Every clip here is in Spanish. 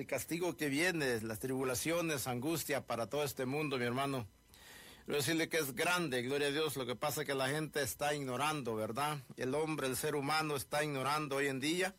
el castigo que viene, las tribulaciones, angustia para todo este mundo, mi hermano. Quiero decirle que es grande, gloria a Dios. Lo que pasa es que la gente está ignorando, ¿verdad? El hombre, el ser humano está ignorando hoy en día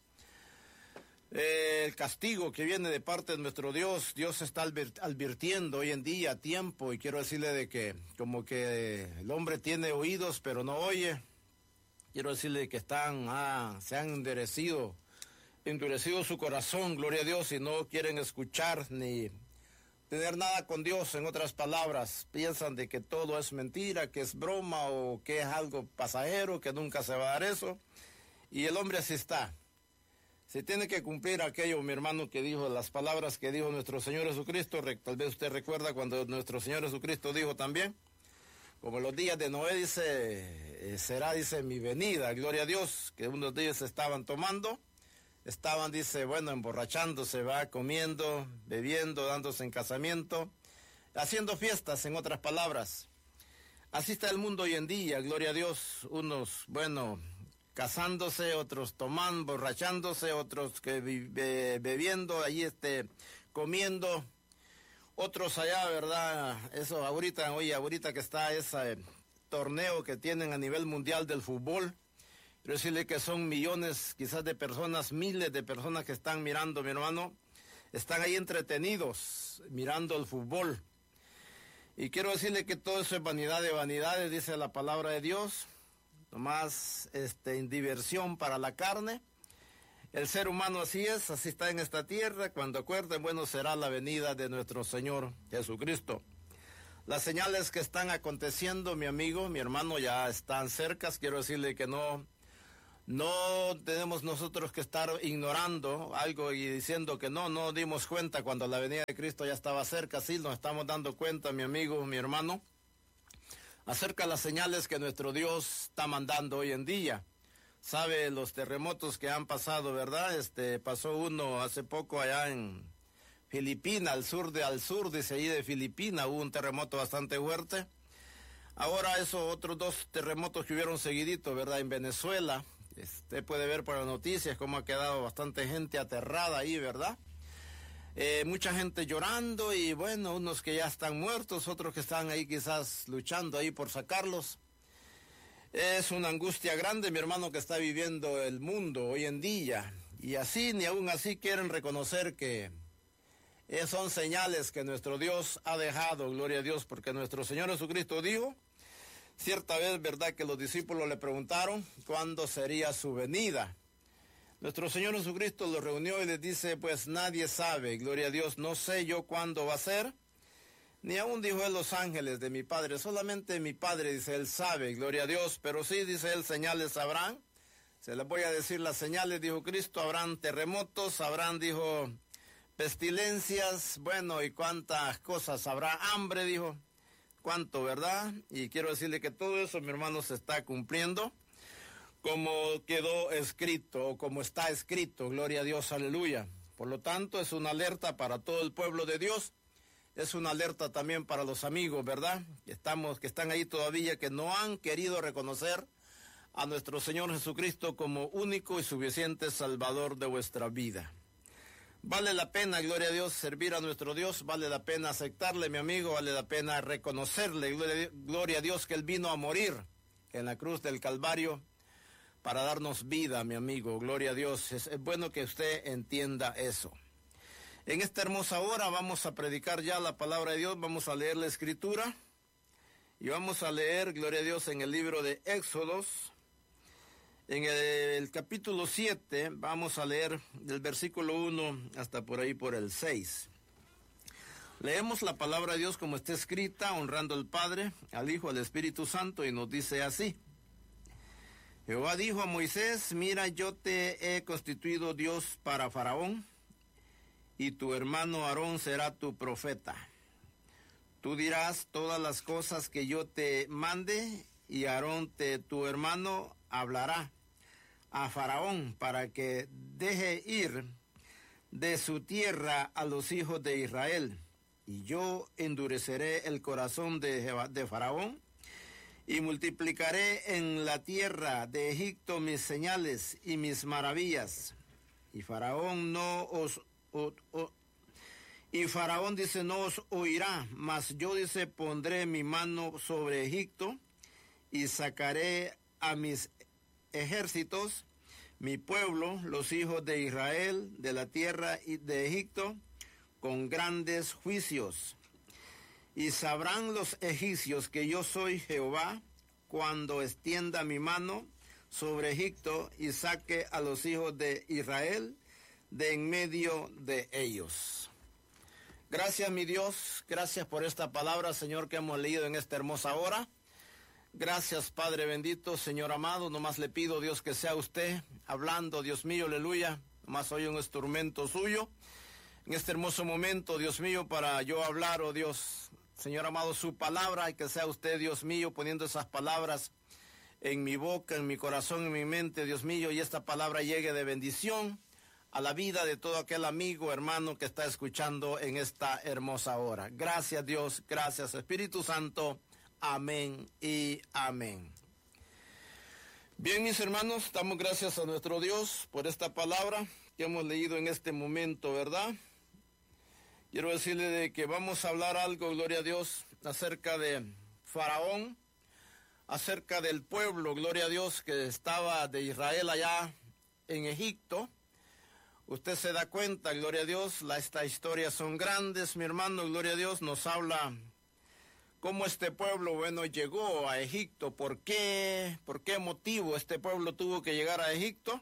el castigo que viene de parte de nuestro Dios. Dios está advirtiendo hoy en día a tiempo, y quiero decirle de que como que el hombre tiene oídos pero no oye. Quiero decirle que se han endurecido su corazón, gloria a Dios, y no quieren escuchar ni tener nada con Dios. En otras palabras, piensan de que todo es mentira, que es broma o que es algo pasajero, que nunca se va a dar eso. Y el hombre así está. Se tiene que cumplir aquello, mi hermano, que dijo, las palabras que dijo nuestro Señor Jesucristo. Tal vez usted recuerda cuando nuestro Señor Jesucristo dijo también, como los días de Noé, dice, será, dice, mi venida, gloria a Dios, que unos días estaban tomando. Estaban, dice, bueno, emborrachándose, va, comiendo, bebiendo, dándose en casamiento, haciendo fiestas, en otras palabras. Así está el mundo hoy en día, gloria a Dios. Unos, bueno, casándose, otros tomando, emborrachándose, otros que bebiendo, ahí comiendo. Otros allá, ¿verdad? Eso ahorita que está ese torneo que tienen a nivel mundial del fútbol. Quiero decirle que son millones, quizás de personas, miles de personas que están mirando, mi hermano. Están ahí entretenidos, mirando el fútbol. Y quiero decirle que todo eso es vanidad de vanidades, dice la palabra de Dios. Nomás en diversión para la carne. El ser humano así es, así está en esta tierra. Cuando acuerden, bueno, será la venida de nuestro Señor Jesucristo. Las señales que están aconteciendo, mi amigo, mi hermano, ya están cercas. Quiero decirle que no tenemos nosotros que estar ignorando algo y diciendo que no dimos cuenta cuando la venida de Cristo ya estaba cerca. Sí, nos estamos dando cuenta, mi amigo, mi hermano, acerca de las señales que nuestro Dios está mandando hoy en día. Sabe los terremotos que han pasado, ¿verdad? Pasó uno hace poco allá en Filipinas, al sur, dice ahí de Filipinas, hubo un terremoto bastante fuerte. Ahora esos otros dos terremotos que hubieron seguidito, ¿verdad? En Venezuela. Usted puede ver por las noticias cómo ha quedado bastante gente aterrada ahí, ¿verdad? Mucha gente llorando y bueno, unos que ya están muertos, otros que están ahí quizás luchando ahí por sacarlos. Es una angustia grande, mi hermano, que está viviendo el mundo hoy en día. Y así, ni aún así quieren reconocer que son señales que nuestro Dios ha dejado, gloria a Dios, porque nuestro Señor Jesucristo dijo, cierta vez, ¿verdad?, que los discípulos le preguntaron cuándo sería su venida. Nuestro Señor Jesucristo los reunió y les dice, pues nadie sabe, gloria a Dios, no sé yo cuándo va a ser, ni aún dijo él los ángeles de mi Padre, solamente mi Padre, dice, él sabe, gloria a Dios, pero sí, dice él, señales habrán, se les voy a decir las señales, dijo Cristo, habrán terremotos, habrán, dijo, pestilencias, bueno, y cuántas cosas, habrá hambre, dijo, cuánto, ¿verdad? Y quiero decirle que todo eso, mi hermano, se está cumpliendo como quedó escrito o como está escrito, gloria a Dios, aleluya. Por lo tanto, es una alerta para todo el pueblo de Dios, es una alerta también para los amigos, ¿verdad? Que están ahí todavía, que no han querido reconocer a nuestro Señor Jesucristo como único y suficiente Salvador de vuestra vida. Vale la pena, gloria a Dios, servir a nuestro Dios, vale la pena aceptarle, mi amigo, vale la pena reconocerle, gloria a Dios, que Él vino a morir en la cruz del Calvario para darnos vida, mi amigo, gloria a Dios. Es bueno que usted entienda eso. En esta hermosa hora vamos a predicar ya la palabra de Dios, vamos a leer la Escritura y vamos a leer, gloria a Dios, en el libro de Éxodos. En el capítulo 7 vamos a leer del versículo 1 hasta por ahí por el 6. Leemos la palabra de Dios como está escrita, honrando al Padre, al Hijo, al Espíritu Santo, y nos dice así. Jehová dijo a Moisés, mira, yo te he constituido Dios para Faraón, y tu hermano Aarón será tu profeta. Tú dirás todas las cosas que yo te mande, y Aarón tu hermano hablará a Faraón para que deje ir de su tierra a los hijos de Israel. Y yo endureceré el corazón de Faraón y multiplicaré en la tierra de Egipto mis señales y mis maravillas. Y Faraón Y Faraón dice, no os oirá, mas yo dice, pondré mi mano sobre Egipto y sacaré a mis ejércitos, mi pueblo, los hijos de Israel, de la tierra de Egipto, con grandes juicios. Y sabrán los egipcios que yo soy Jehová, cuando extienda mi mano sobre Egipto y saque a los hijos de Israel de en medio de ellos. Gracias, mi Dios, gracias por esta palabra, Señor, que hemos leído en esta hermosa hora. Gracias, Padre bendito, Señor amado, nomás le pido, Dios, que sea usted hablando, Dios mío, aleluya, nomás soy un instrumento suyo. En este hermoso momento, Dios mío, para yo hablar, oh Dios, Señor amado, su palabra, y que sea usted, Dios mío, poniendo esas palabras en mi boca, en mi corazón, en mi mente, Dios mío, y esta palabra llegue de bendición a la vida de todo aquel amigo, hermano que está escuchando en esta hermosa hora. Gracias, Dios, gracias, Espíritu Santo. Amén y amén. Bien, mis hermanos, damos gracias a nuestro Dios por esta palabra que hemos leído en este momento, ¿verdad? Quiero decirle de que vamos a hablar algo, gloria a Dios, acerca de Faraón, acerca del pueblo, gloria a Dios, que estaba de Israel allá en Egipto. Usted se da cuenta, gloria a Dios, estas historias son grandes, mi hermano, gloria a Dios, nos habla cómo este pueblo, bueno, llegó a Egipto, por qué motivo este pueblo tuvo que llegar a Egipto.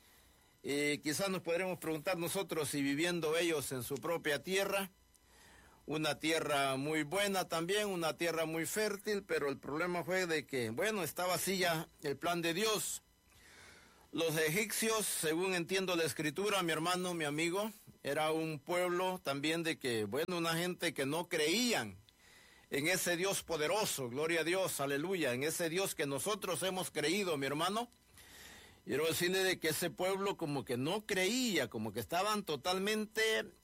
Y quizás nos podremos preguntar nosotros si viviendo ellos en su propia tierra, una tierra muy buena también, una tierra muy fértil, pero el problema fue de que, bueno, estaba así ya el plan de Dios. Los egipcios, según entiendo la escritura, mi hermano, mi amigo, era un pueblo también de que, bueno, una gente que no creían en ese Dios poderoso, gloria a Dios, aleluya, en ese Dios que nosotros hemos creído, mi hermano. Quiero decirle de que ese pueblo como que no creía, como que estaban totalmente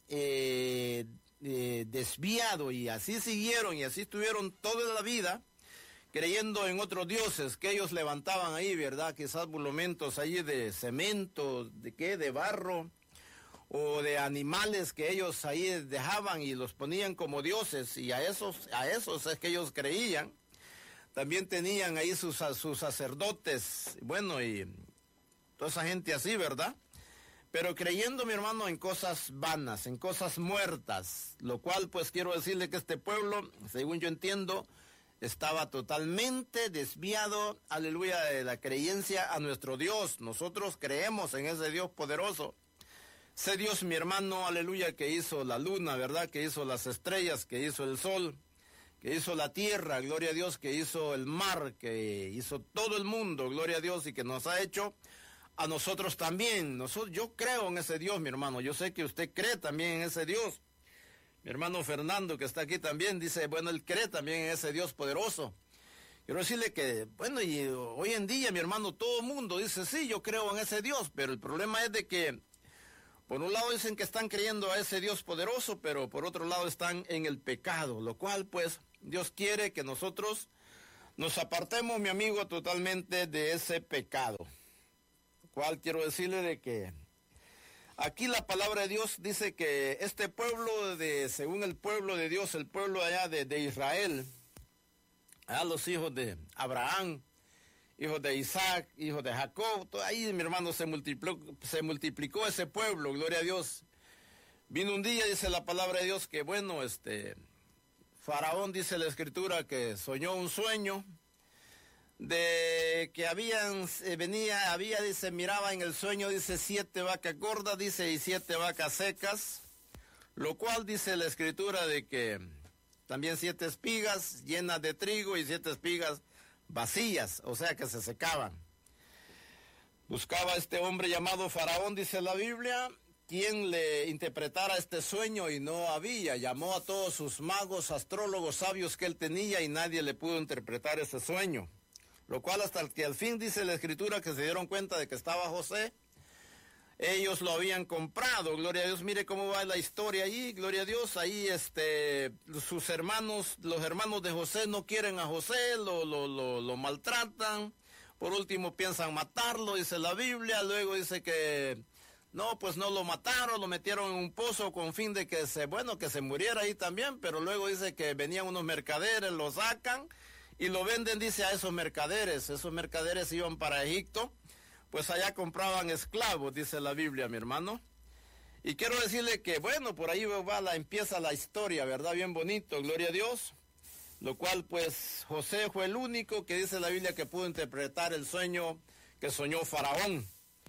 desviados, y así siguieron y así estuvieron toda la vida creyendo en otros dioses que ellos levantaban ahí, ¿verdad? Quizás monumentos ahí de cemento, de barro, o de animales que ellos ahí dejaban y los ponían como dioses, y a esos es que ellos creían. También tenían ahí sus sacerdotes, bueno, y toda esa gente así, ¿verdad? Pero creyendo, mi hermano, en cosas vanas, en cosas muertas, lo cual pues quiero decirle que este pueblo, según yo entiendo, estaba totalmente desviado, aleluya, de la creencia a nuestro Dios. Nosotros creemos en ese Dios poderoso. Ese Dios, mi hermano, aleluya, que hizo la luna, ¿verdad? Que hizo las estrellas, que hizo el sol, que hizo la tierra, gloria a Dios, que hizo el mar, que hizo todo el mundo, gloria a Dios, y que nos ha hecho a nosotros también. Yo creo en ese Dios, mi hermano. Yo sé que usted cree también en ese Dios. Mi hermano Fernando, que está aquí también, dice, bueno, él cree también en ese Dios poderoso. Quiero decirle que, bueno, y hoy en día, mi hermano, todo el mundo dice, sí, yo creo en ese Dios, pero el problema es de que, por un lado dicen que están creyendo a ese Dios poderoso, pero por otro lado están en el pecado, lo cual, pues, Dios quiere que nosotros nos apartemos, mi amigo, totalmente de ese pecado. Lo cual quiero decirle de que aquí la palabra de Dios dice que este pueblo, según el pueblo de Dios, el pueblo allá de Israel, allá los hijos de Abraham, hijos de Isaac, hijos de Jacob, todo ahí, mi hermano, se multiplicó ese pueblo, gloria a Dios. Vino un día, dice la palabra de Dios, que bueno, Faraón, dice la escritura, que soñó un sueño, de que dice, miraba en el sueño, dice, 7 vacas gordas, dice, y 7 vacas secas, lo cual dice la escritura de que también 7 espigas llenas de trigo y 7 espigas vacías, o sea que se secaban. Buscaba este hombre llamado Faraón, dice la Biblia, quien le interpretara este sueño, y no había. Llamó a todos sus magos, astrólogos, sabios que él tenía, y nadie le pudo interpretar ese sueño. Lo cual hasta que al fin dice la escritura que se dieron cuenta de que estaba José, ellos lo habían comprado, gloria a Dios. Mire cómo va la historia allí, gloria a Dios. Ahí sus hermanos, los hermanos de José no quieren a José, lo maltratan. Por último piensan matarlo, dice la Biblia. Luego dice que No, pues no lo mataron, lo metieron en un pozo con fin de que se muriera ahí también, pero luego dice que venían unos mercaderes, lo sacan y lo venden, dice, a esos mercaderes iban para Egipto, pues allá compraban esclavos, dice la Biblia, mi hermano. Y quiero decirle que, bueno, por ahí empieza la historia, ¿verdad? Bien bonito, gloria a Dios. Lo cual, pues, José fue el único que dice la Biblia que pudo interpretar el sueño que soñó Faraón.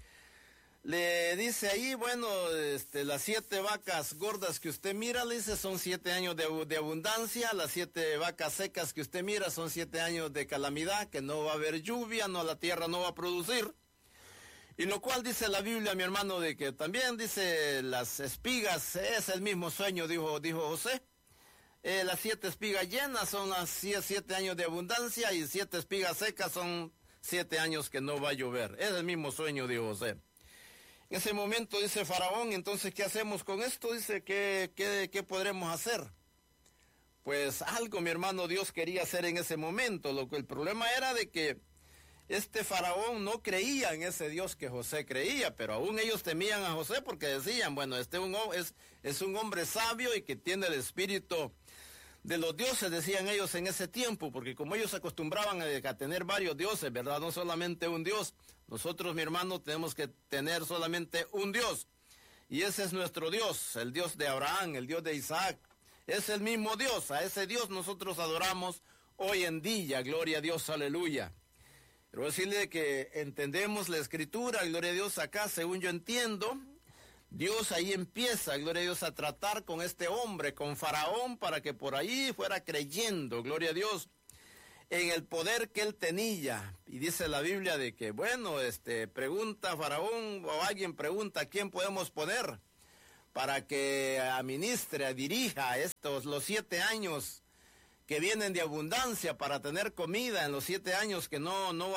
Le dice ahí, bueno, las 7 vacas gordas que usted mira, le dice, son 7 años de abundancia. Las 7 vacas secas que usted mira son 7 años de calamidad, que no va a haber lluvia, la tierra no va a producir. Y lo cual dice la Biblia, mi hermano, de que también dice las espigas, es el mismo sueño, dijo José. Las 7 espigas llenas son las 7 años de abundancia y 7 espigas secas son 7 años que no va a llover. Es el mismo sueño, dijo José. En ese momento dice Faraón, entonces, ¿qué hacemos con esto? Dice, ¿qué podremos hacer? Pues algo, mi hermano, Dios quería hacer en ese momento. El problema era de que este Faraón no creía en ese Dios que José creía, pero aún ellos temían a José porque decían, bueno, es un hombre sabio y que tiene el espíritu de los dioses, decían ellos en ese tiempo, porque como ellos se acostumbraban a tener varios dioses, ¿verdad? No solamente un Dios. Nosotros, mi hermano, tenemos que tener solamente un Dios. Y ese es nuestro Dios, el Dios de Abraham, el Dios de Isaac. Es el mismo Dios, a ese Dios nosotros adoramos hoy en día, gloria a Dios, aleluya. Quiero decirle que entendemos la Escritura, gloria a Dios, acá, según yo entiendo, Dios ahí empieza, gloria a Dios, a tratar con este hombre, con Faraón, para que por ahí fuera creyendo, gloria a Dios, en el poder que él tenía. Y dice la Biblia de que, bueno, pregunta Faraón, o alguien pregunta, ¿a quién podemos poner para que administre, dirija los 7 años que vienen de abundancia, para tener comida en los 7 años que no va a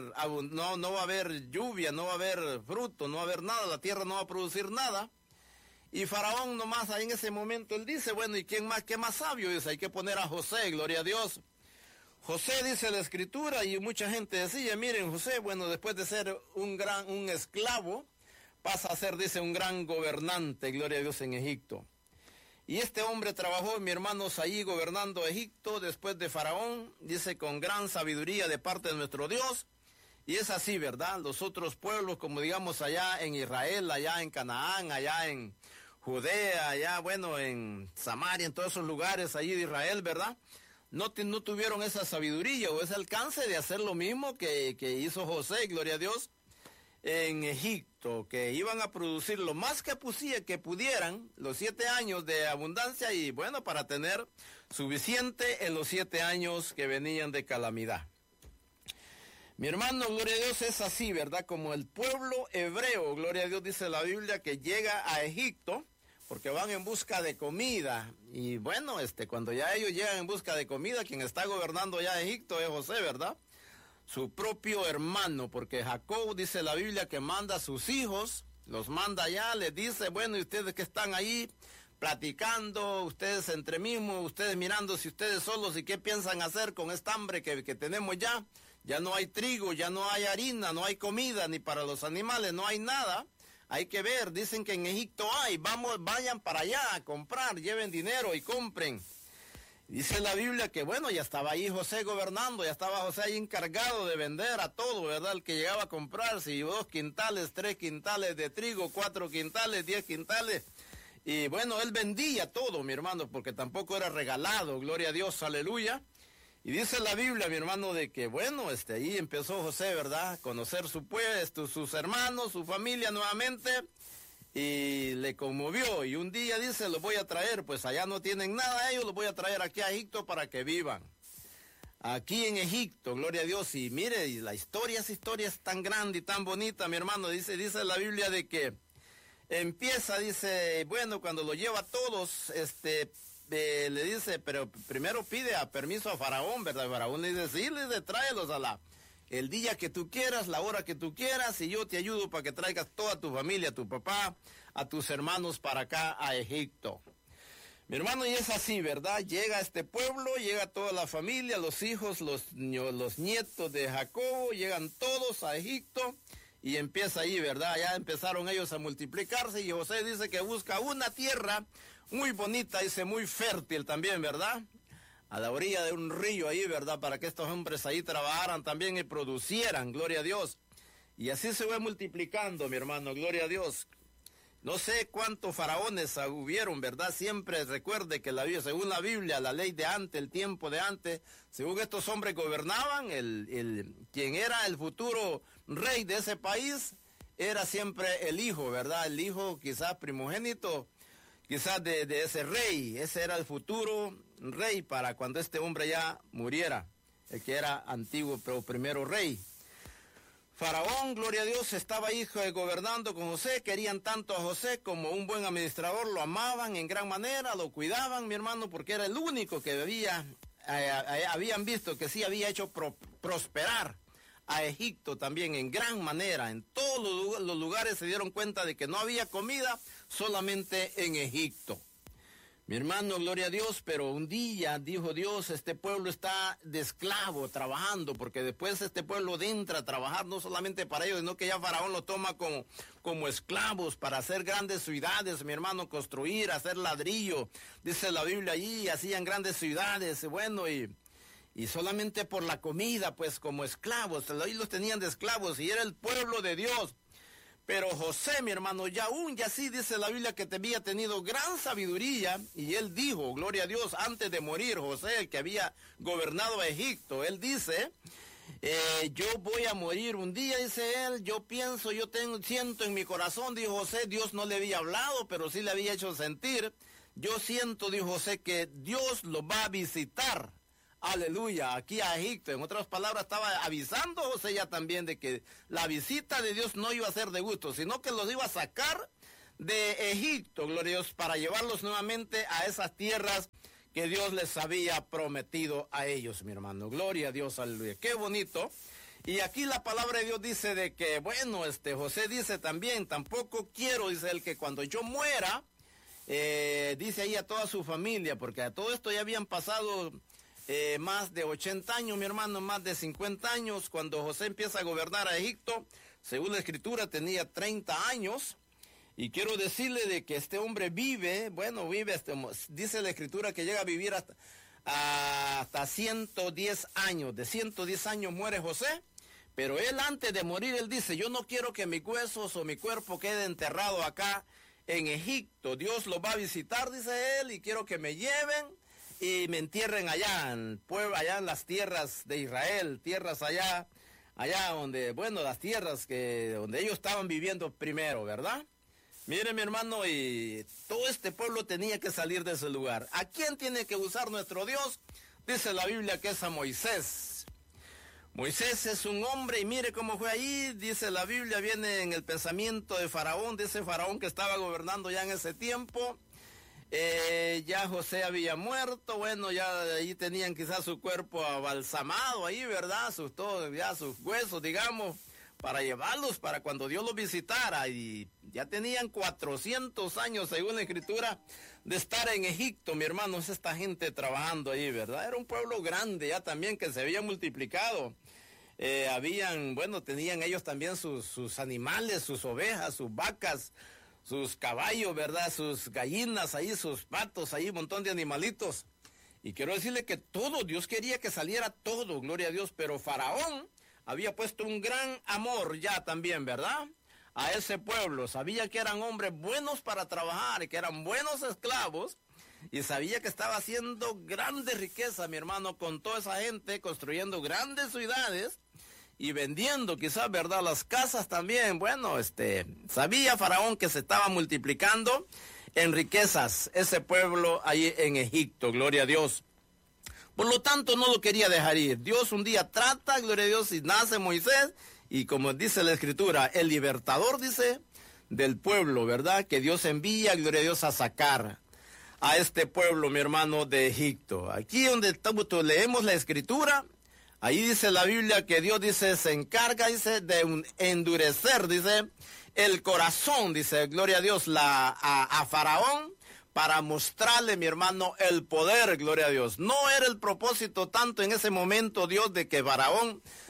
haber lluvia, no va a haber fruto, no va a haber nada, la tierra no va a producir nada? Y Faraón nomás ahí en ese momento él dice, bueno, ¿y quién más? ¿Qué más sabio? Dice, hay que poner a José, gloria a Dios. José, dice la Escritura, y mucha gente decía, miren, José, bueno, después de ser un esclavo, pasa a ser, dice, un gran gobernante, gloria a Dios, en Egipto. Y este hombre trabajó, mi hermanos, ahí gobernando Egipto después de Faraón, dice, con gran sabiduría de parte de nuestro Dios. Y es así, ¿verdad? Los otros pueblos, como digamos allá en Israel, allá en Canaán, allá en Judea, allá, bueno, en Samaria, en todos esos lugares allí de Israel, ¿verdad? No tuvieron esa sabiduría o ese alcance de hacer lo mismo que hizo José, gloria a Dios, en Egipto, que iban a producir lo más que pudieran los 7 años de abundancia y bueno, para tener suficiente en los 7 años que venían de calamidad. Mi hermano, gloria a Dios, es así, ¿verdad? Como el pueblo hebreo, gloria a Dios, dice la Biblia, que llega a Egipto porque van en busca de comida. Y bueno, cuando ya ellos llegan en busca de comida, quien está gobernando ya Egipto es José, ¿verdad? Su propio hermano, porque Jacob, dice la Biblia, que manda a sus hijos, los manda allá, les dice, bueno, y ustedes que están ahí platicando, ustedes entre mismos, ustedes mirando si ustedes solos y qué piensan hacer con esta hambre que tenemos ya. Ya no hay trigo, ya no hay harina, no hay comida, ni para los animales, no hay nada. Hay que ver, dicen que en Egipto hay, vayan para allá a comprar, lleven dinero y compren. Dice la Biblia que bueno, ya estaba ahí José gobernando, ya estaba José ahí encargado de vender a todo, ¿verdad? El que llegaba a comprar, si 2 quintales, 3 quintales de trigo, 4 quintales, 10 quintales. Y bueno, él vendía todo, mi hermano, porque tampoco era regalado, gloria a Dios, aleluya. Y dice la Biblia, mi hermano, de que bueno, ahí empezó José, ¿verdad? Conocer su pueblo, sus hermanos, su familia nuevamente. Y le conmovió, y un día dice, los voy a traer, pues allá no tienen nada ellos, los voy a traer aquí a Egipto para que vivan. Aquí en Egipto, gloria a Dios, y mire, y esa historia es tan grande y tan bonita, mi hermano, dice la Biblia de que empieza, dice, bueno, cuando lo lleva a todos, le dice, pero primero pide permiso a Faraón, ¿verdad? Faraón le dice, sí, le dice, tráelos el día que tú quieras, la hora que tú quieras, y yo te ayudo para que traigas toda tu familia, a tu papá, a tus hermanos para acá a Egipto. Mi hermano, y es así, ¿verdad? Llega a este pueblo, llega toda la familia, los hijos, los nietos de Jacobo, llegan todos a Egipto, y empieza ahí, ¿verdad? Ya empezaron ellos a multiplicarse y José dice que busca una tierra muy bonita, dice muy fértil también, ¿verdad? A la orilla de un río ahí, ¿verdad? Para que estos hombres ahí trabajaran también y producieran, gloria a Dios. Y así se fue multiplicando, mi hermano, gloria a Dios. No sé cuántos faraones hubieron, ¿verdad? Siempre recuerde que según la Biblia, la ley de antes, el tiempo de antes, según estos hombres gobernaban, quien era el futuro rey de ese país era siempre el hijo, ¿verdad? El hijo quizás primogénito, quizás de ese rey. Ese era el futuro rey para cuando este hombre ya muriera, el que era antiguo pero primero rey. Faraón, gloria a Dios, estaba ahí gobernando con José, querían tanto a José como un buen administrador, lo amaban en gran manera, lo cuidaban, mi hermano, porque era el único que habían visto que sí había hecho prosperar a Egipto también en gran manera. En todos los lugares se dieron cuenta de que no había comida solamente en Egipto. Mi hermano, gloria a Dios, pero un día dijo Dios, este pueblo está de esclavo trabajando, porque después este pueblo entra a trabajar no solamente para ellos, sino que ya Faraón lo toma como esclavos para hacer grandes ciudades, mi hermano, construir, hacer ladrillo. Dice la Biblia allí, hacían grandes ciudades, bueno, y solamente por la comida, pues como esclavos, ahí los tenían de esclavos y era el pueblo de Dios. Pero José, mi hermano, ya sí dice la Biblia que había tenido gran sabiduría y él dijo, gloria a Dios, antes de morir, José, el que había gobernado a Egipto, él dice, yo voy a morir un día, dice él, siento en mi corazón, dijo José, Dios no le había hablado, pero sí le había hecho sentir, yo siento, dijo José, que Dios lo va a visitar. Aleluya, aquí a Egipto. En otras palabras, estaba avisando José ya también de que la visita de Dios no iba a ser de gusto, sino que los iba a sacar de Egipto, gloria a Dios, para llevarlos nuevamente a esas tierras que Dios les había prometido a ellos, mi hermano. Gloria a Dios, aleluya. Qué bonito. Y aquí la palabra de Dios dice de que, bueno, José dice también, tampoco quiero, dice él, que cuando yo muera, dice ahí a toda su familia, porque a todo esto ya habían pasado más de 80 años, mi hermano, más de 50 años, cuando José empieza a gobernar a Egipto, según la escritura tenía 30 años, y quiero decirle de que este hombre vive, dice la escritura que llega a vivir hasta 110 años, de 110 años muere José, pero él antes de morir, él dice, yo no quiero que mis huesos o mi cuerpo quede enterrado acá en Egipto, Dios lo va a visitar, dice él, y quiero que me lleven, y me entierren allá en las tierras de Israel, tierras allá donde, las tierras donde ellos estaban viviendo primero, ¿verdad? Mire, mi hermano, y todo este pueblo tenía que salir de ese lugar. ¿A quién tiene que usar nuestro Dios? Dice la Biblia que es a Moisés. Moisés es un hombre y mire cómo fue ahí, dice la Biblia, viene en el pensamiento de Faraón, de ese Faraón que estaba gobernando ya en ese tiempo. Ya José había muerto, ya ahí tenían quizás su cuerpo abalsamado ahí, ¿verdad? Sus huesos, digamos, para llevarlos para cuando Dios los visitara. Y ya tenían 400 años, según la escritura, de estar en Egipto, mi hermano, es esta gente trabajando ahí, ¿verdad? Era un pueblo grande ya también que se había multiplicado. Tenían ellos también sus animales, sus ovejas, sus vacas, sus caballos, ¿verdad? Sus gallinas ahí, sus patos ahí, un montón de animalitos. Y quiero decirle que todo, Dios quería que saliera todo, gloria a Dios, pero Faraón había puesto un gran amor ya también, ¿verdad? A ese pueblo, sabía que eran hombres buenos para trabajar, que eran buenos esclavos, y sabía que estaba haciendo grandes riquezas, mi hermano, con toda esa gente, construyendo grandes ciudades, y vendiendo quizás, ¿verdad?, las casas también. Sabía Faraón que se estaba multiplicando en riquezas ese pueblo ahí en Egipto, gloria a Dios. Por lo tanto, no lo quería dejar ir. Dios un día trata, gloria a Dios, y nace Moisés, y como dice la escritura, el libertador, dice, del pueblo, ¿verdad?, que Dios envía, gloria a Dios, a sacar a este pueblo, mi hermano, de Egipto. Aquí donde leemos la escritura, ahí dice la Biblia que Dios, dice, se encarga, dice, de endurecer, dice, el corazón, dice, gloria a Dios, a Faraón, para mostrarle, mi hermano, el poder, gloria a Dios. No era el propósito tanto en ese momento, Dios, de que Faraón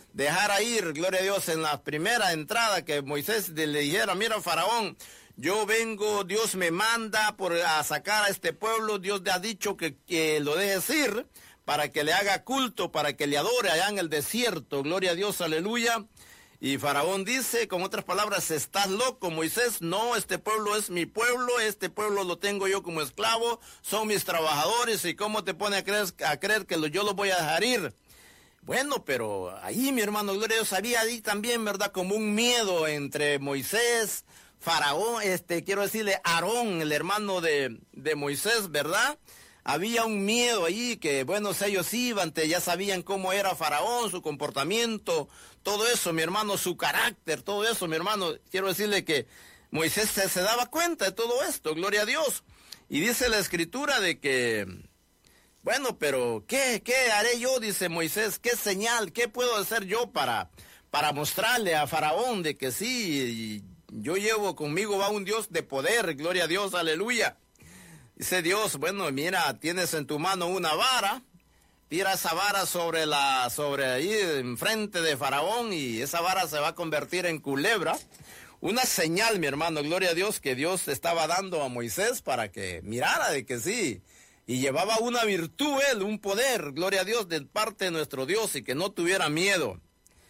dejara ir, gloria a Dios, en la primera entrada que Moisés le dijera, mira Faraón, yo vengo, Dios me manda a sacar a este pueblo, Dios te ha dicho que lo dejes ir para que le haga culto, para que le adore allá en el desierto, gloria a Dios, aleluya. Y Faraón dice, con otras palabras, estás loco, Moisés, no, este pueblo es mi pueblo, este pueblo lo tengo yo como esclavo, son mis trabajadores, y cómo te pone a creer que yo los voy a dejar ir. Bueno, pero ahí, mi hermano, gloria a Dios, había ahí también, ¿verdad?, como un miedo entre Moisés, Faraón, quiero decirle, Aarón, el hermano de Moisés, ¿verdad? Había un miedo ahí que, bueno, ellos iban, ya sabían cómo era Faraón, su comportamiento, todo eso, mi hermano, su carácter, todo eso, mi hermano. Quiero decirle que Moisés se daba cuenta de todo esto, gloria a Dios. Y dice la Escritura de que, bueno, pero ¿qué haré yo? Dice Moisés, ¿qué señal, qué puedo hacer yo para mostrarle a Faraón de que sí, yo llevo conmigo va un Dios de poder, gloria a Dios, aleluya. Dice Dios, bueno, mira, tienes en tu mano una vara, tira esa vara sobre ahí enfrente de Faraón y esa vara se va a convertir en culebra. Una señal, mi hermano, gloria a Dios, que Dios estaba dando a Moisés para que mirara de que sí. Y llevaba una virtud él, un poder, gloria a Dios, de parte de nuestro Dios y que no tuviera miedo.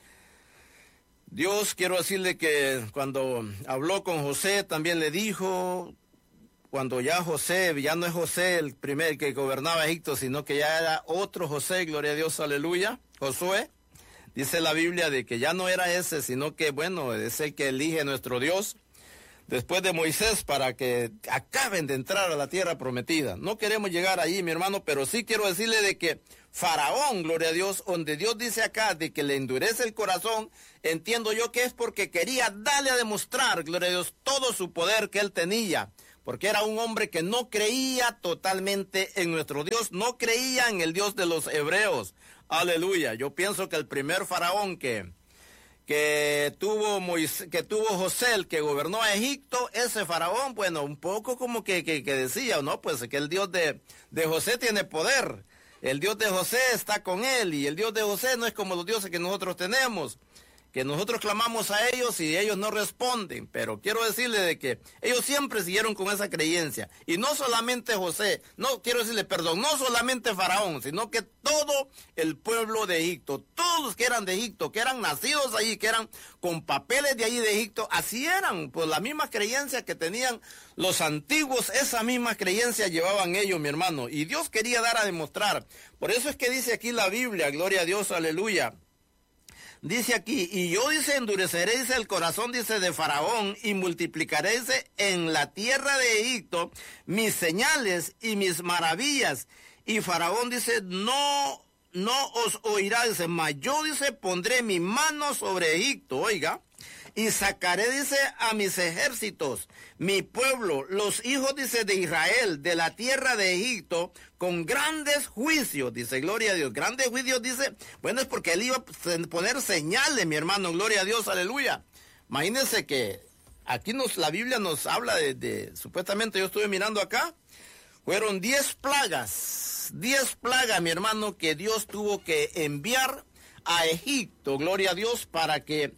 Dios, quiero decirle que cuando habló con José también le dijo, cuando ya José, ya no es José el primer que gobernaba Egipto, sino que ya era otro José, gloria a Dios, aleluya, Josué, dice la Biblia de que ya no era ese, sino que, bueno, es el que elige nuestro Dios, después de Moisés, para que acaben de entrar a la tierra prometida. No queremos llegar allí, mi hermano, pero sí quiero decirle de que Faraón, gloria a Dios, donde Dios dice acá de que le endurece el corazón, entiendo yo que es porque quería darle a demostrar, gloria a Dios, todo su poder que él tenía. Porque era un hombre que no creía totalmente en nuestro Dios, no creía en el Dios de los hebreos. Aleluya. Yo pienso que el primer faraón que tuvo José, el que gobernó a Egipto, ese faraón, bueno, un poco como que decía, ¿no? Pues que el Dios de José tiene poder. El Dios de José está con él y el Dios de José no es como los dioses que nosotros tenemos, que nosotros clamamos a ellos y ellos no responden, pero quiero decirle de que ellos siempre siguieron con esa creencia, y no solamente José, no solamente Faraón, sino que todo el pueblo de Egipto, todos los que eran de Egipto, que eran nacidos ahí, que eran con papeles de allí de Egipto, así eran, pues la misma creencia que tenían los antiguos, esa misma creencia llevaban ellos, mi hermano, y Dios quería dar a demostrar. Por eso es que dice aquí la Biblia, gloria a Dios, aleluya. Dice aquí, y yo, dice, endureceré, dice, el corazón, dice, de Faraón, y multiplicaré, dice, en la tierra de Egipto mis señales y mis maravillas. Y Faraón, dice, no os oirá, dice, mas yo, dice, pondré mi mano sobre Egipto, oiga, y sacaré, dice, a mis ejércitos, mi pueblo, los hijos, dice, de Israel, de la tierra de Egipto, con grandes juicios, dice, gloria a Dios, grandes juicios, dice, bueno, es porque él iba a poner señales, mi hermano, gloria a Dios, aleluya. Imagínense que aquí la Biblia nos habla supuestamente, yo estuve mirando acá, fueron 10 plagas, mi hermano, que Dios tuvo que enviar a Egipto, gloria a Dios, para que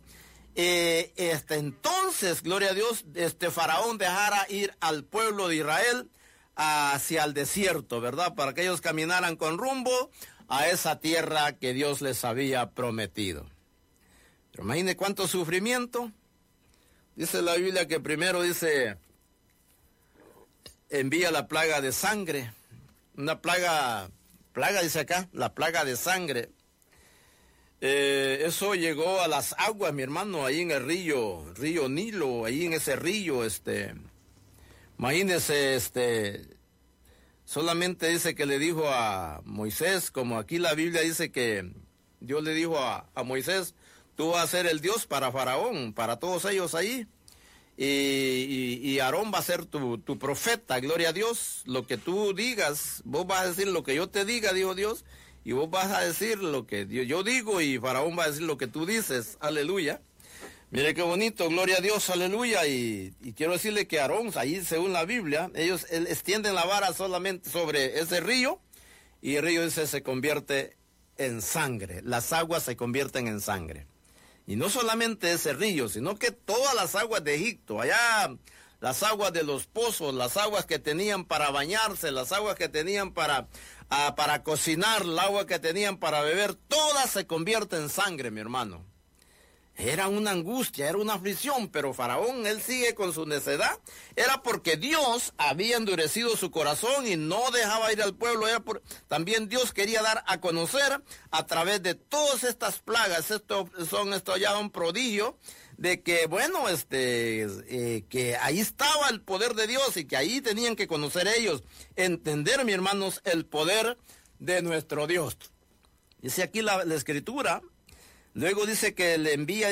entonces, gloria a Dios, Faraón dejara ir al pueblo de Israel hacia el desierto, ¿verdad? Para que ellos caminaran con rumbo a esa tierra que Dios les había prometido. Pero imagine cuánto sufrimiento. Dice la Biblia que primero dice, envía la plaga de sangre, una plaga dice acá, la plaga de sangre. Eso llegó a las aguas, mi hermano, ahí en el río Nilo, ahí en ese río, imagínese, solamente dice que le dijo a Moisés, como aquí la Biblia dice que Dios le dijo a Moisés, tú vas a ser el Dios para Faraón, para todos ellos ahí, y Aarón va a ser tu profeta, gloria a Dios, lo que tú digas, vos vas a decir lo que yo te diga, dijo Dios, y vos vas a decir lo que yo digo y Faraón va a decir lo que tú dices, aleluya. Mire qué bonito, gloria a Dios, aleluya. Y quiero decirle que Aarón, ahí según la Biblia, ellos extienden la vara solamente sobre ese río y el río ese se convierte en sangre. Las aguas se convierten en sangre. Y no solamente ese río, sino que todas las aguas de Egipto, allá las aguas de los pozos, las aguas que tenían para bañarse, las aguas que tenían para cocinar, el agua que tenían para beber, todas se convierten en sangre, mi hermano. Era una angustia, era una aflicción, pero Faraón, él sigue con su necedad. Era porque Dios había endurecido su corazón y no dejaba ir al pueblo. También Dios quería dar a conocer a través de todas estas plagas. Esto ya un prodigio de que, bueno, que ahí estaba el poder de Dios y que ahí tenían que conocer ellos, entender, mis hermanos, el poder de nuestro Dios. Dice aquí la escritura. Luego dice que le envía,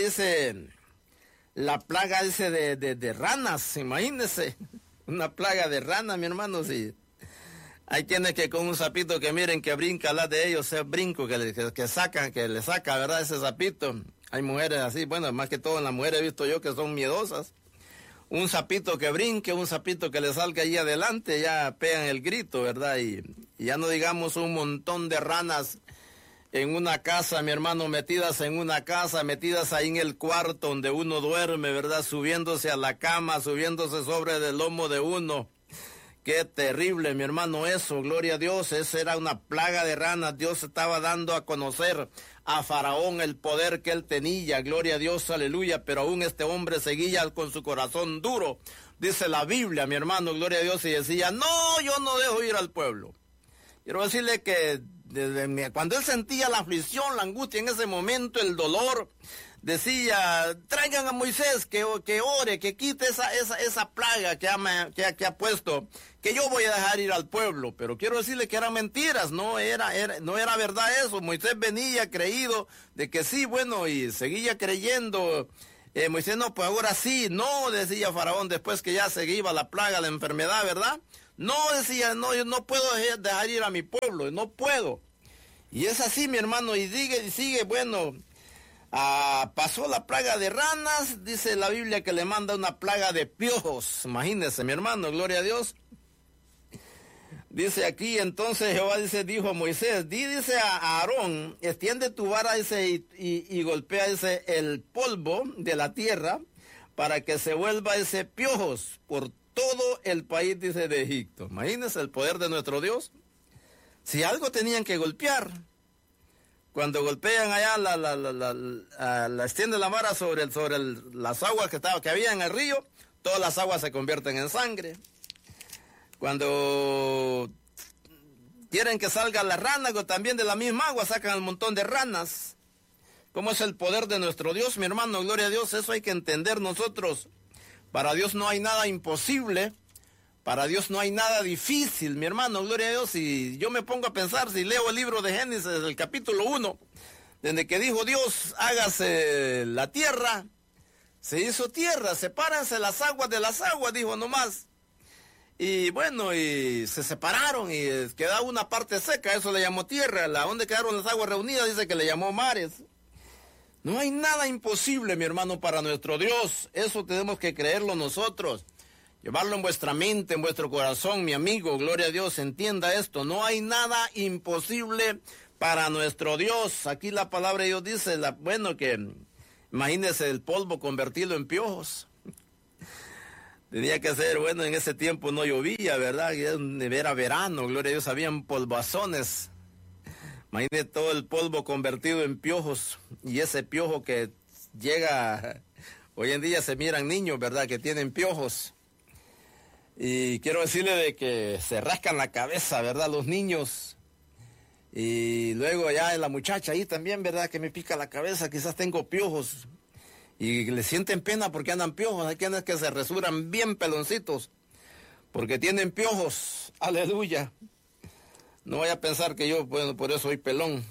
la plaga de ranas, imagínense, una plaga de ranas, mi hermano, sí. Hay quienes que con un sapito que miren que brinca al lado de ellos, ese brinco que le saca, ¿verdad? Ese sapito. Hay mujeres así, bueno, más que todo en las mujeres he visto yo que son miedosas. Un sapito que brinque, un sapito que le salga ahí adelante, ya pegan el grito, ¿verdad? Y ya no digamos un montón de ranas en una casa, mi hermano, metidas en una casa, metidas ahí en el cuarto donde uno duerme, ¿verdad? Subiéndose a la cama, subiéndose sobre el lomo de uno. Qué terrible, mi hermano, eso, gloria a Dios. Esa era una plaga de ranas. Dios estaba dando a conocer a Faraón el poder que él tenía, gloria a Dios, aleluya. Pero aún este hombre seguía con su corazón duro. Dice la Biblia, mi hermano, gloria a Dios, y decía, no, yo no dejo ir al pueblo. Quiero decirle que cuando él sentía la aflicción, la angustia, en ese momento, el dolor, decía, traigan a Moisés que ore, que quite esa plaga que ha puesto, que yo voy a dejar ir al pueblo. Pero quiero decirle que eran mentiras, no era verdad eso. Moisés venía creído de que sí, bueno, y seguía creyendo. Moisés, no, pues ahora sí, no, decía Faraón, después que ya se iba la plaga, la enfermedad, ¿verdad? No, decía, no, yo no puedo dejar ir a mi pueblo, no puedo. Y es así, mi hermano, y sigue, bueno, pasó la plaga de ranas, dice la Biblia que le manda una plaga de piojos. Imagínese, mi hermano, gloria a Dios. Dice aquí, entonces Jehová dijo a Moisés, dice a Aarón, extiende tu vara, y golpea el polvo de la tierra para que se vuelva piojos por todo el país, dice, de Egipto. Imagínense el poder de nuestro Dios. Si algo tenían que golpear, cuando golpean allá, la extiende la vara sobre las aguas que había en el río, todas las aguas se convierten en sangre. Cuando quieren que salga la rana, también de la misma agua sacan un montón de ranas. ¿Cómo es el poder de nuestro Dios, mi hermano? Gloria a Dios, eso hay que entender nosotros. Para Dios no hay nada imposible, para Dios no hay nada difícil, mi hermano, gloria a Dios. Y yo me pongo a pensar, si leo el libro de Génesis, el capítulo 1, desde que dijo Dios, hágase la tierra, se hizo tierra, sepárense las aguas de las aguas, dijo nomás. Y bueno, y se separaron y quedaba una parte seca, eso le llamó tierra. Donde quedaron las aguas reunidas, dice que le llamó mares. No hay nada imposible, mi hermano, para nuestro Dios. Eso tenemos que creerlo nosotros. Llevarlo en vuestra mente, en vuestro corazón, mi amigo. Gloria a Dios, entienda esto. No hay nada imposible para nuestro Dios. Aquí la palabra de Dios dice, que imagínese el polvo convertido en piojos. Tenía que ser, bueno, en ese tiempo no llovía, ¿verdad? Era verano, gloria a Dios, habían polvazones. Imagínate todo el polvo convertido en piojos, y ese piojo que llega, hoy en día se miran niños, ¿verdad?, que tienen piojos. Y quiero decirle de que se rascan la cabeza, ¿verdad?, los niños. Y luego ya la muchacha ahí también, ¿verdad?, que me pica la cabeza, quizás tengo piojos. Y le sienten pena porque andan piojos. Hay quienes que se resuran bien peloncitos porque tienen piojos. Aleluya. No vaya a pensar que yo, bueno, por eso soy pelón.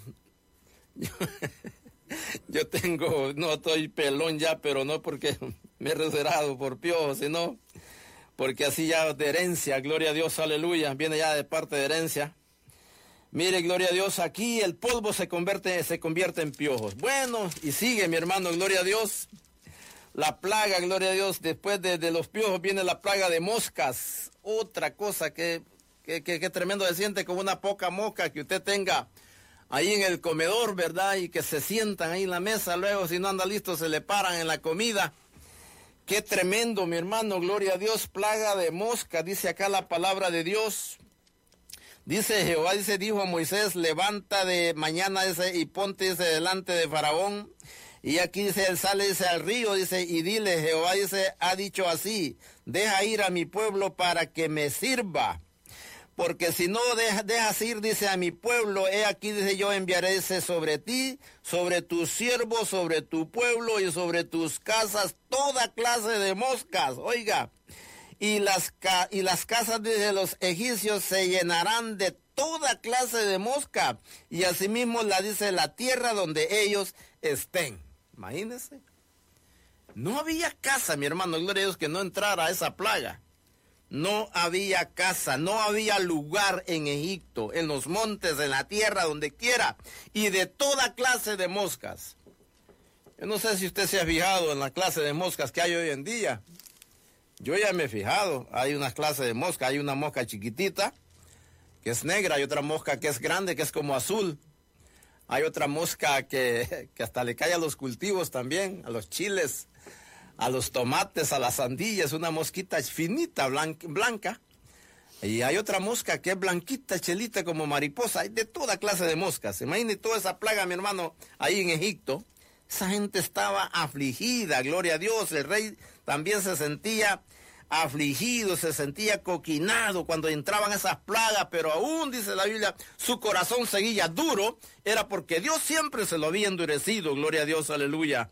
Yo no estoy pelón ya, pero no porque me he resurado por piojos, sino porque así ya de herencia, gloria a Dios, aleluya, viene ya de parte de herencia. Mire, gloria a Dios, aquí el polvo se convierte en piojos. Bueno, y sigue, mi hermano, gloria a Dios. La plaga, gloria a Dios, después de los piojos viene la plaga de moscas. Otra cosa que tremendo se siente con una poca mosca que usted tenga ahí en el comedor, ¿verdad? Y que se sientan ahí en la mesa, luego si no anda listo se le paran en la comida. Qué tremendo, mi hermano, gloria a Dios, plaga de mosca, dice acá la palabra de Dios. Dice Jehová, dijo a Moisés, levanta de mañana y ponte delante de Faraón. Y aquí dice, él sale, al río, dice, y dile, Jehová ha dicho así, deja ir a mi pueblo para que me sirva. Porque si no dejas ir, dice, a mi pueblo, he aquí, dice, yo enviaré sobre ti, sobre tus siervos, sobre tu pueblo y sobre tus casas, toda clase de moscas, oiga. Y las casas de los egipcios se llenarán de toda clase de mosca. Y asimismo dice la tierra donde ellos estén. Imagínense. No había casa, mi hermano, gloria a Dios, que no entrara a esa plaga. No había casa, no había lugar en Egipto, en los montes, en la tierra, donde quiera, y de toda clase de moscas. Yo no sé si usted se ha fijado en la clase de moscas que hay hoy en día. Yo ya me he fijado, hay unas clases de moscas, hay una mosca chiquitita, que es negra, hay otra mosca que es grande, que es como azul. Hay otra mosca que hasta le cae a los cultivos también, a los chiles, a los tomates, a las sandías, una mosquita finita, blanca. Y hay otra mosca que es blanquita, chelita, como mariposa. Hay de toda clase de moscas. Imagínate toda esa plaga, mi hermano, ahí en Egipto. Esa gente estaba afligida, gloria a Dios. El rey también se sentía afligido, se sentía coquinado cuando entraban esas plagas, pero aún, dice la Biblia, su corazón seguía duro. Era porque Dios siempre se lo había endurecido, gloria a Dios, aleluya.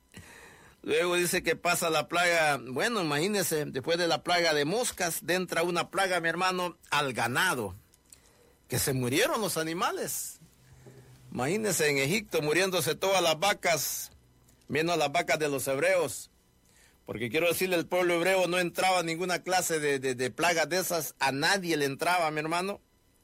Luego dice que pasa la plaga, bueno, imagínense, después de la plaga de moscas, entra una plaga, mi hermano, al ganado, que se murieron los animales. Imagínense en Egipto muriéndose todas las vacas, menos las vacas de los hebreos. Porque quiero decirle, el pueblo hebreo no entraba en ninguna clase de plagas de esas, a nadie le entraba, mi hermano.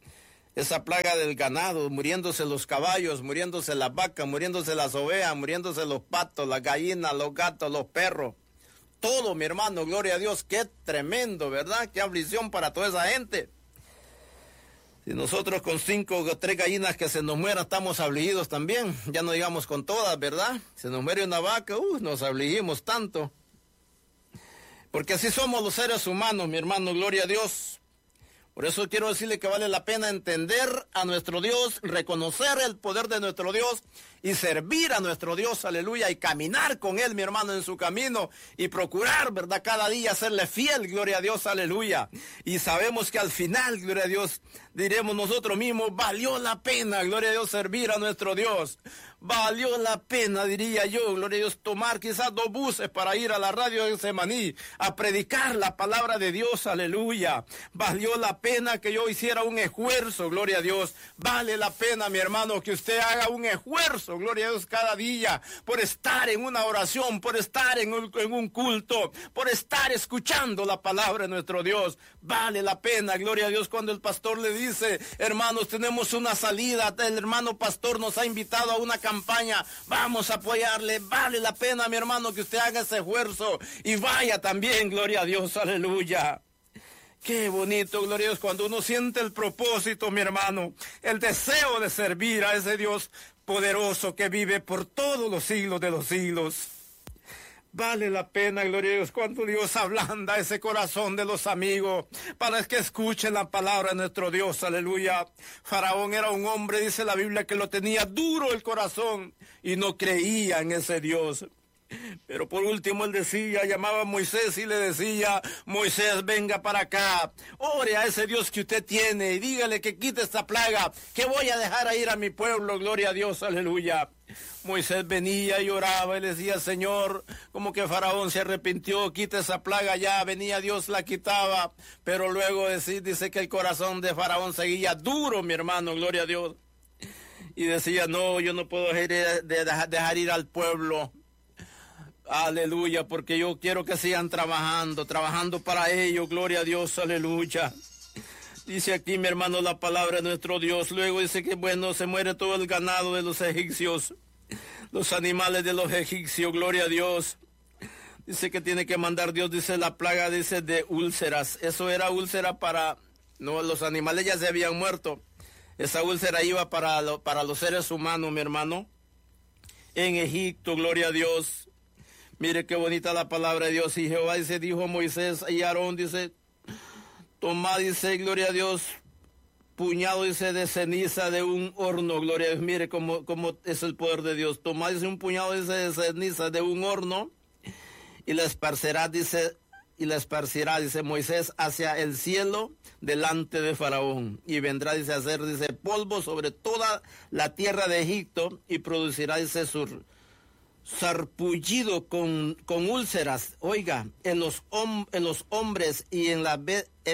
Esa plaga del ganado, muriéndose los caballos, muriéndose las vacas, muriéndose las ovejas, muriéndose los patos, las gallinas, los gatos, los perros. Todo, mi hermano, gloria a Dios, qué tremendo, ¿verdad? Qué aflicción para toda esa gente. Si nosotros con 5 o 3 gallinas que se nos mueran estamos afligidos también, ya no digamos con todas, ¿verdad? Se nos muere una vaca, nos afligimos tanto. Porque así somos los seres humanos, mi hermano, gloria a Dios. Por eso quiero decirle que vale la pena entender a nuestro Dios, reconocer el poder de nuestro Dios y servir a nuestro Dios, aleluya, y caminar con Él, mi hermano, en su camino y procurar, ¿verdad?, cada día serle fiel, gloria a Dios, aleluya. Y sabemos que al final, gloria a Dios, diremos nosotros mismos, valió la pena, gloria a Dios, servir a nuestro Dios. Valió la pena, diría yo, gloria a Dios, tomar quizás 2 buses para ir a la radio de Semaní a predicar la palabra de Dios, aleluya. Valió la pena que yo hiciera un esfuerzo, gloria a Dios. Vale la pena, mi hermano, que usted haga un esfuerzo, gloria a Dios, cada día, por estar en una oración, por estar en un culto, por estar escuchando la palabra de nuestro Dios. Vale la pena, gloria a Dios, cuando el pastor le dice, hermanos, tenemos una salida, el hermano pastor nos ha invitado a una campaña, vamos a apoyarle. Vale la pena, mi hermano, que usted haga ese esfuerzo y vaya también, gloria a Dios, aleluya. Qué bonito, gloria a Dios, cuando uno siente el propósito, mi hermano, el deseo de servir a ese Dios poderoso que vive por todos los siglos de los siglos. Vale la pena, gloria a Dios, cuando Dios ablanda ese corazón de los amigos para que escuchen la palabra de nuestro Dios, aleluya. Faraón era un hombre, dice la Biblia, que lo tenía duro el corazón y no creía en ese Dios. Pero por último él decía, llamaba a Moisés y le decía, Moisés, venga para acá, ore a ese Dios que usted tiene y dígale que quite esta plaga, que voy a dejar a ir a mi pueblo, gloria a Dios, aleluya. Moisés venía y oraba y le decía, Señor, como que Faraón se arrepintió, quita esa plaga ya, venía Dios, la quitaba, pero luego dice que el corazón de Faraón seguía duro, mi hermano, gloria a Dios, y decía, no, yo no puedo dejar ir al pueblo. Aleluya, porque yo quiero que sigan trabajando para ellos, gloria a Dios, aleluya. Dice aquí, mi hermano, la palabra de nuestro Dios. Luego dice que, bueno, se muere todo el ganado de los egipcios, los animales de los egipcios, gloria a Dios. Dice que tiene que mandar Dios, dice la plaga, dice de úlceras. Eso era úlcera para, no, los animales ya se habían muerto. Esa úlcera iba para los seres humanos, mi hermano. En Egipto, gloria a Dios. Mire qué bonita la palabra de Dios. Y Jehová dice, dijo a Moisés y Aarón, dice, toma, dice, gloria a Dios, puñado, dice, de ceniza de un horno, gloria a Dios. Mire cómo es el poder de Dios. Toma, dice, un puñado, dice, de ceniza de un horno y la esparcirá, dice, dice Moisés, hacia el cielo delante de Faraón. Y vendrá, dice, a hacer, dice, polvo sobre toda la tierra de Egipto y producirá, dice, su sarpullido con úlceras, oiga, en los hombres y en las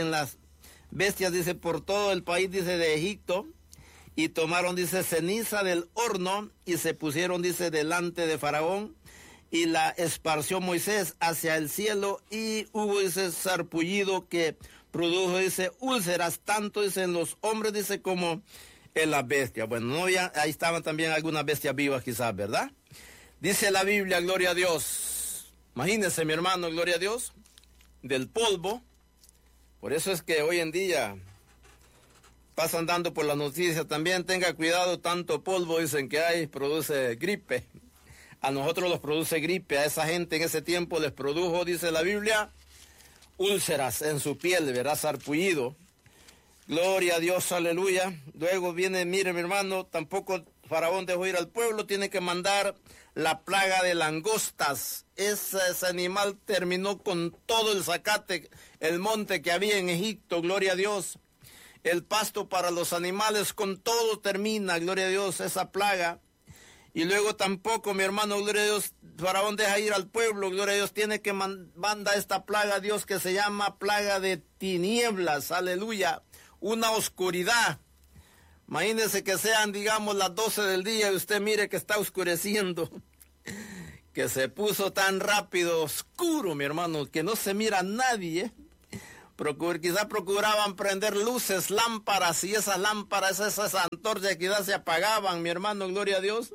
bestias, dice, por todo el país, dice, de Egipto. Y tomaron, dice, ceniza del horno y se pusieron, dice, delante de Faraón. Y la esparció Moisés hacia el cielo y hubo ese sarpullido que produjo, dice, úlceras, tanto, dice, en los hombres, dice, como en las bestias. Bueno, no había, ahí estaban también algunas bestias vivas quizás, ¿verdad? Dice la Biblia, gloria a Dios. Imagínense, mi hermano, gloria a Dios, del polvo. Por eso es que hoy en día pasan dando por las noticias también, tenga cuidado, tanto polvo dicen que hay, produce gripe. A nosotros los produce gripe, a esa gente en ese tiempo les produjo, dice la Biblia, úlceras en su piel, ¿verdad? Sarpullido. Gloria a Dios, aleluya. Luego viene, mire mi hermano, tampoco Faraón dejó ir al pueblo, tiene que mandar la plaga de langostas. Ese animal terminó con todo el zacate, el monte que había en Egipto, gloria a Dios. El pasto para los animales, con todo termina, gloria a Dios, esa plaga. Y luego tampoco, mi hermano, gloria a Dios, Faraón deja ir al pueblo, gloria a Dios, tiene que manda esta plaga a Dios que se llama plaga de tinieblas, aleluya, una oscuridad. Imagínese que sean, digamos, las 12 del día y usted mire que está oscureciendo, que se puso tan rápido, oscuro, mi hermano, que no se mira a nadie, quizás procuraban prender luces, lámparas, y esas lámparas, esas antorchas quizás se apagaban, mi hermano, gloria a Dios.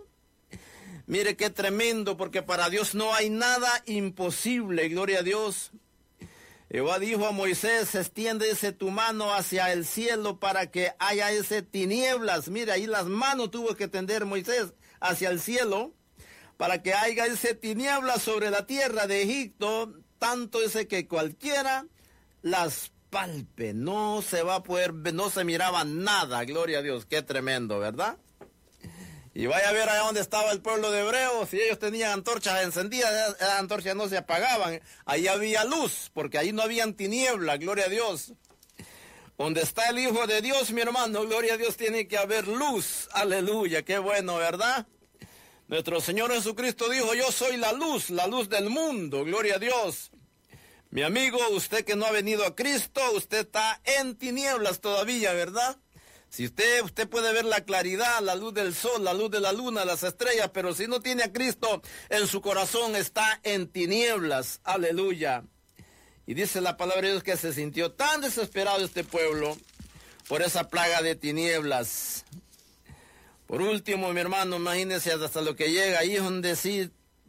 Mire qué tremendo, porque para Dios no hay nada imposible, gloria a Dios. Jehová dijo a Moisés, extiende ese tu mano hacia el cielo para que haya ese tinieblas. Mire, ahí las manos tuvo que tender Moisés hacia el cielo, para que haya ese tinieblas sobre la tierra de Egipto, tanto ese que cualquiera las palpe. No se va a poder, no se miraba nada, gloria a Dios, qué tremendo, ¿verdad? Y vaya a ver allá donde estaba el pueblo de hebreos, si ellos tenían antorchas encendidas, esas antorchas no se apagaban, ahí había luz, porque ahí no habían tinieblas, gloria a Dios. Donde está el Hijo de Dios, mi hermano, gloria a Dios, tiene que haber luz, aleluya, qué bueno, ¿verdad? Nuestro Señor Jesucristo dijo, yo soy la luz del mundo, gloria a Dios. Mi amigo, usted que no ha venido a Cristo, usted está en tinieblas todavía, ¿verdad? Si usted puede ver la claridad, la luz del sol, la luz de la luna, las estrellas, pero si no tiene a Cristo en su corazón, está en tinieblas. Aleluya. Y dice la palabra de Dios que se sintió tan desesperado este pueblo por esa plaga de tinieblas. Por último, mi hermano, imagínense hasta lo que llega ahí donde sí,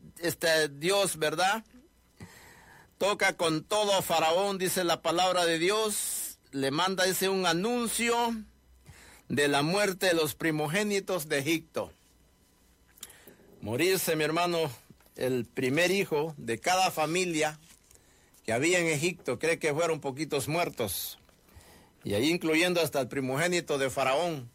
Dios, ¿verdad? Toca con todo a Faraón, dice la palabra de Dios, le manda, dice, un anuncio de la muerte de los primogénitos de Egipto. Morirse, mi hermano, el primer hijo de cada familia que había en Egipto, cree que fueron poquitos muertos, y ahí incluyendo hasta el primogénito de Faraón.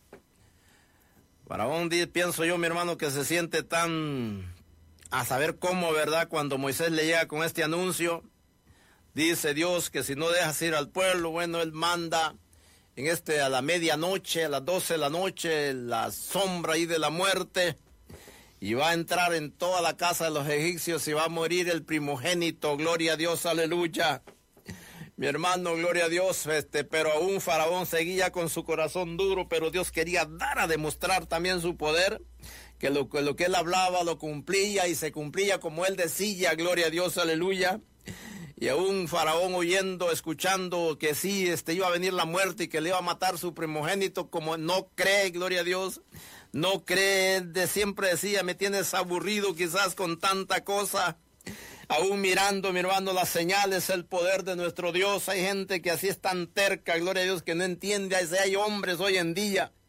Faraón, pienso yo, mi hermano, que se siente tan a saber cómo, ¿verdad? Cuando Moisés le llega con este anuncio, dice Dios que si no dejas ir al pueblo, bueno, él manda a la medianoche, a las 12 de la noche, la sombra ahí de la muerte, y va a entrar en toda la casa de los egipcios y va a morir el primogénito, gloria a Dios, aleluya. Mi hermano, gloria a Dios, pero aún Faraón seguía con su corazón duro, pero Dios quería dar a demostrar también su poder, que lo que él hablaba lo cumplía y se cumplía como él decía, gloria a Dios, aleluya. Y aún Faraón oyendo, escuchando que sí, iba a venir la muerte y que le iba a matar su primogénito, como no cree, gloria a Dios, no cree, siempre decía, me tienes aburrido quizás con tanta cosa. Aún mirando, mi hermano, las señales, el poder de nuestro Dios, hay gente que así es tan terca, gloria a Dios, que no entiende, hay hombres hoy en día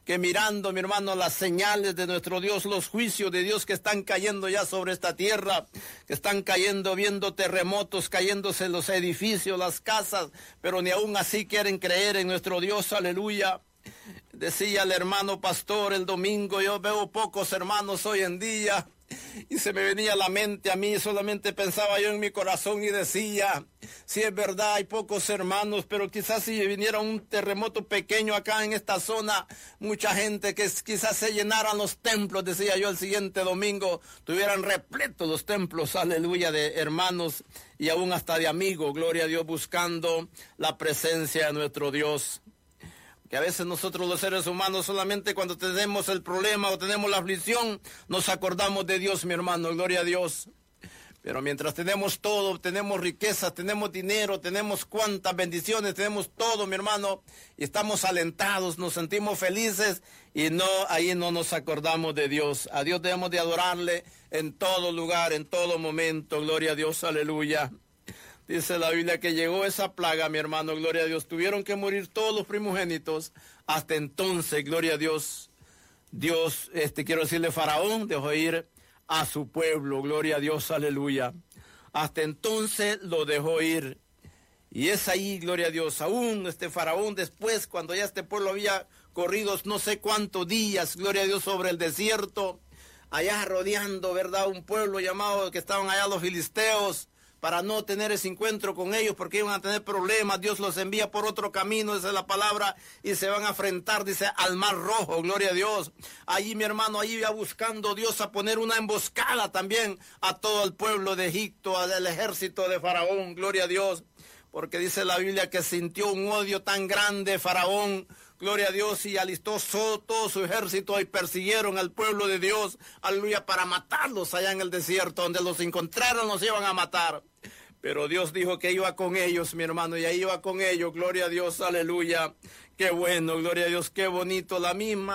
que mirando, mi hermano, las señales de nuestro Dios, los juicios de Dios que están cayendo ya sobre esta tierra, que están cayendo, viendo terremotos, cayéndose los edificios, las casas, pero ni aún así quieren creer en nuestro Dios, aleluya. Decía el hermano pastor el domingo, yo veo pocos hermanos hoy en día, y se me venía a la mente a mí, solamente pensaba yo en mi corazón y decía, si es verdad hay pocos hermanos, pero quizás si viniera un terremoto pequeño acá en esta zona, mucha gente que quizás se llenaran los templos, decía yo el siguiente domingo, tuvieran repletos los templos, aleluya, de hermanos y aún hasta de amigos, gloria a Dios, buscando la presencia de nuestro Dios. Que a veces nosotros los seres humanos solamente cuando tenemos el problema o tenemos la aflicción, nos acordamos de Dios, mi hermano, gloria a Dios. Pero mientras tenemos todo, tenemos riquezas, tenemos dinero, tenemos cuantas bendiciones, tenemos todo, mi hermano, y estamos alentados, nos sentimos felices y no, ahí no nos acordamos de Dios. A Dios debemos de adorarle en todo lugar, en todo momento, gloria a Dios, aleluya. Dice la Biblia que llegó esa plaga, mi hermano, gloria a Dios. Tuvieron que morir todos los primogénitos. Hasta entonces, gloria a Dios. Dios, quiero decirle, Faraón dejó ir a su pueblo, gloria a Dios, aleluya. Hasta entonces lo dejó ir. Y es ahí, gloria a Dios, aún Faraón después, cuando ya este pueblo había corrido no sé cuántos días, gloria a Dios, sobre el desierto, allá rodeando, ¿verdad? Un pueblo llamado, que estaban allá los filisteos, para no tener ese encuentro con ellos, porque iban a tener problemas. Dios los envía por otro camino, esa es la palabra, y se van a enfrentar, dice, al Mar Rojo, gloria a Dios. Allí, mi hermano, allí iba buscando Dios a poner una emboscada también a todo el pueblo de Egipto, al ejército de Faraón, gloria a Dios, porque dice la Biblia que sintió un odio tan grande Faraón, gloria a Dios, y alistó todo su ejército y persiguieron al pueblo de Dios, aleluya, para matarlos allá en el desierto. Donde los encontraron los iban a matar. Pero Dios dijo que iba con ellos, mi hermano, y ahí iba con ellos, gloria a Dios, aleluya. Qué bueno, gloria a Dios, qué bonito, la misma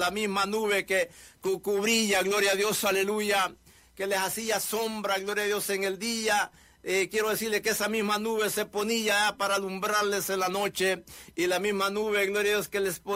nube que cubría, gloria a Dios, aleluya, que les hacía sombra, gloria a Dios, en el día. Quiero decirle que esa misma nube se ponía para alumbrarles en la noche, y la misma nube, gloria a Dios, que les ponía